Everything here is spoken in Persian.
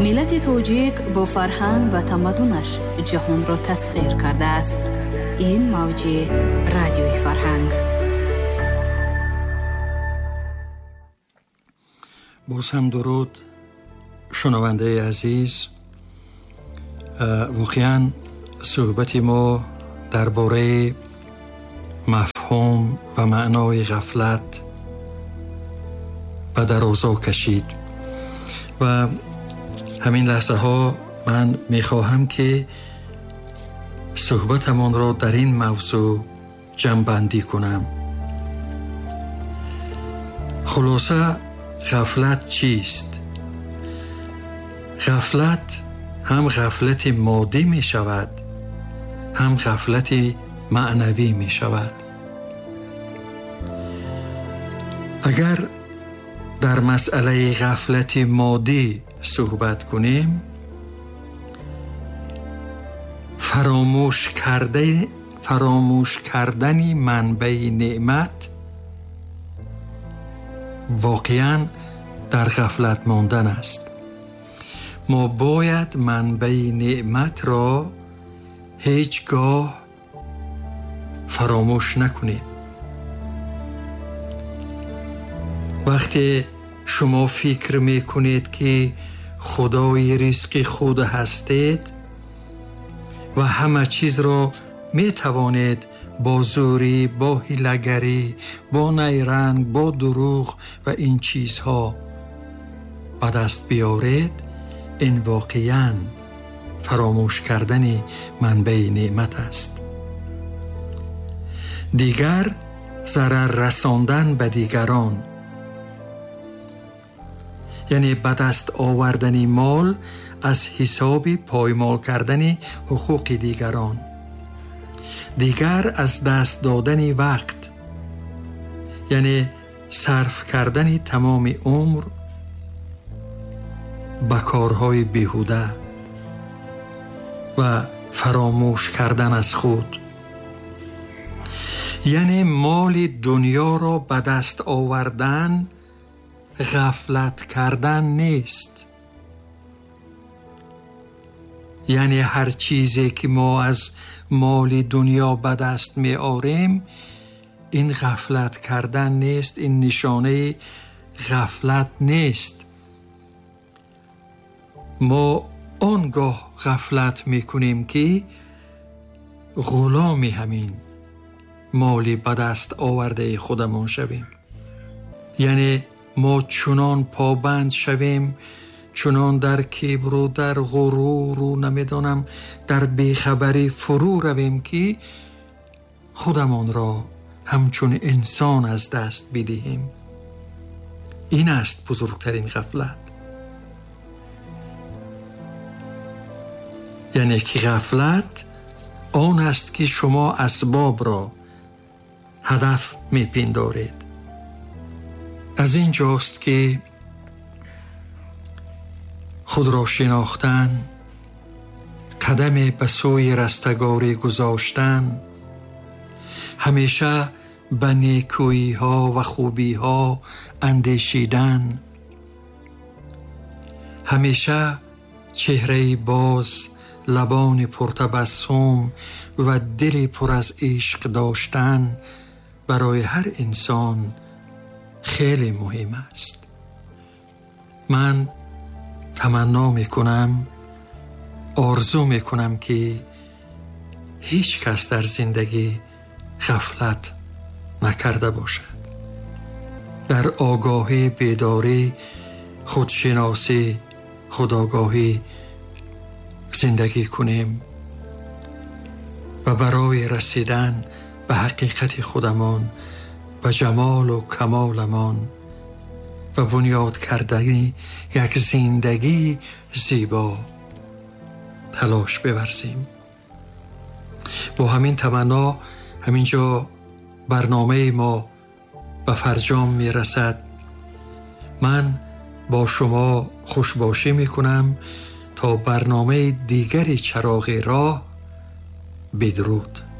ملت توجیک با فرهنگ و تمدنش جهان را تسخیر کرده است. این موج رادیوی فرهنگ. باز هم درود شنونده عزیز. واقعا صحبت ما درباره مفهوم و معنای غفلت به درازا کشید و همین لحظه ها من میخواهم که صحبتمان را در این موضوع جمع‌بندی کنم. خلاصه غفلت چیست؟ غفلت هم غفلت مادی می شود، هم غفلت معنوی می شود. اگر در مسئله غفلت مادی صحبت کنیم، فراموش کردن منبع نعمت واقعاً در غفلت ماندن است. ما باید منبع نعمت را هیچگاه فراموش نکنیم. وقتی شما فکر میکنید که خدای رزق خود هستید و همه چیز را می توانید با زوری، با حیله‌گری، با نیرنگ، با دروغ و این چیزها به دست بیارید، این واقعاً فراموش کردن منبع نعمت است. دیگر ضرر رساندن به دیگران، یعنی به دست آوردن مال از حساب پایمال کردن حقوق دیگران. دیگر از دست دادن وقت، یعنی صرف کردن تمام عمر به کارهای بیهوده و فراموش کردن از خود. یعنی مال دنیا را به دست آوردن غفلت کردن نیست. یعنی هر چیزی که ما از مال دنیا به دست می آوریم، این غفلت کردن نیست، این نشانه غفلت نیست. ما آنگاه غفلت می کنیم که غلام همین مال به دست آورده خودمون شویم. یعنی ما چنان پابند شویم، چنان در کبر و در غرور و نمیدانم در بیخبری فرو رویم که خودمان را همچون انسان از دست بدهیم. این است بزرگترین غفلت. یعنی که غفلت آن است که شما اسباب را هدف میپندارید. از این جاست که خود را شناختن، قدم به سوی رستگاری گذاشتن، همیشه به نیکویی ها و خوبی ها اندیشیدن، همیشه چهره باز، لبان پرتبسم و دل پر از عشق داشتن برای هر انسان خیلی مهم است. من تمنا میکنم، آرزو میکنم که هیچ کس در زندگی غفلت نکرده باشد. در آگاهی، بیداری، خودشناسی، خودآگاهی زندگی کنیم و برای رسیدن به حقیقت خودمان و جمال و کمالمان و بنیاد کردن یک زندگی زیبا تلاش بورزیم. با همین تمنا همینجا برنامه ما به فرجام می رسد. من با شما خوشباشی می کنم تا برنامه دیگری چراغ راه. بدرود.